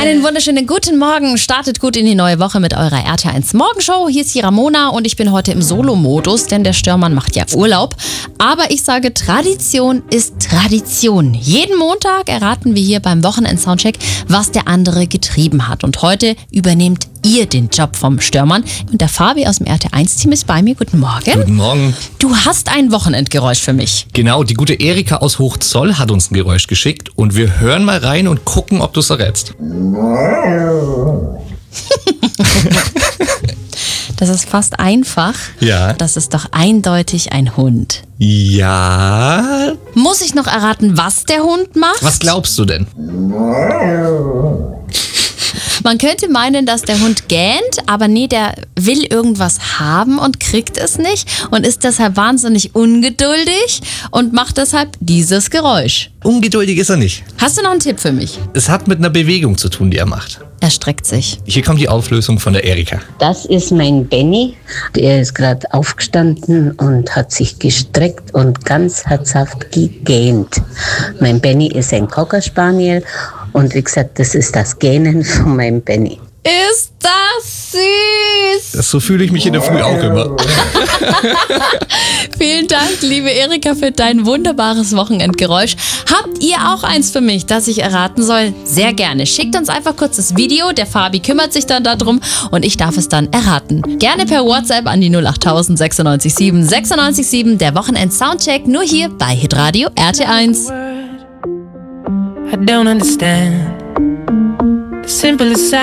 Einen wunderschönen guten Morgen. Startet gut in die neue Woche mit eurer RT1 Morgenshow. Hier ist die Ramona und ich bin heute im Solo-Modus, denn der Störmann macht ja Urlaub. Aber ich sage, Tradition ist Tradition. Jeden Montag erraten wir hier beim Wochenend-Soundcheck, was der andere getrieben hat. Und heute übernehmt ihr den Job vom Störmann. Und der Fabi aus dem RT1-Team ist bei mir. Guten Morgen. Guten Morgen. Du hast ein Wochenendgeräusch für mich. Genau, die gute Erika aus Hochzoll hat uns ein Geräusch geschickt und wir hören mal rein und gucken, ob du es errätst. Das ist fast einfach. Ja. Das ist doch eindeutig ein Hund. Ja. Muss ich noch erraten, was der Hund macht? Was glaubst du denn? Man könnte meinen, dass der Hund gähnt, aber nee, der will irgendwas haben und kriegt es nicht und ist deshalb wahnsinnig ungeduldig und macht deshalb dieses Geräusch. Ungeduldig ist er nicht. Hast du noch einen Tipp für mich? Es hat mit einer Bewegung zu tun, die er macht. Er streckt sich. Hier kommt die Auflösung von der Erika. Das ist mein Benny. Er ist gerade aufgestanden und hat sich gestreckt und ganz herzhaft gegähnt. Mein Benny ist ein Cocker Spaniel und wie gesagt, das ist das Gähnen von meinem Benny. Ist das süß! So fühle ich mich in der Früh auch immer. Vielen Dank, liebe Erika, für dein wunderbares Wochenendgeräusch. Habt ihr auch eins für mich, das ich erraten soll? Sehr gerne. Schickt uns einfach kurz das Video, der Fabi kümmert sich dann darum und ich darf es dann erraten. Gerne per WhatsApp an die 08000 96 7 96 7, der Wochenend-Soundcheck, nur hier bei Hitradio RT1. I don't understand the simplest